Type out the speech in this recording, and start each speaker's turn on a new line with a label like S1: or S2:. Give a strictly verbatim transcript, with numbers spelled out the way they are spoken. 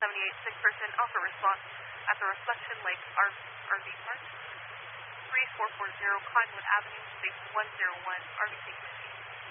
S1: seventy-eight, sick person, Alpha response at the Reflection Lake R V Park, three four four zero Conwood Avenue, space one zero one, R V C.